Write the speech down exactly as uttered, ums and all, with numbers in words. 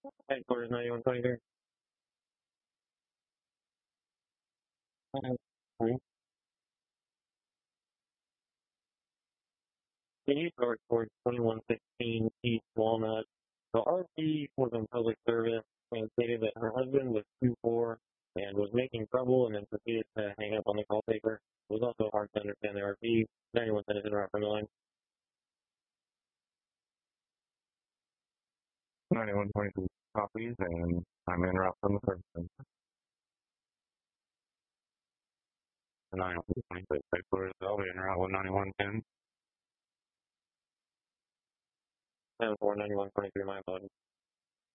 Headquarters ninety-one twenty-three. Can you start towards twenty-one sixteen East Walnut? The R P was in public service and stated that her husband was two four and was making trouble and then proceeded to hang up on the call taker. It was also hard to understand the R P. ninety-one sent it interrupt from the line. ninety-one twenty-two copies, and I'm in route from the service center. ninety-one twenty-six headquarters, I'll be in route with ninety-one ten. ten four ninety-one twenty-three, my apologies.